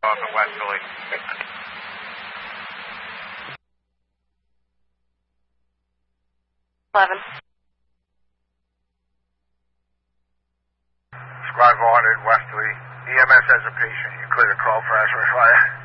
off in West Philly. Squad 400, Westerly. EMS has a patient. You clear the call for Ashworth Fire.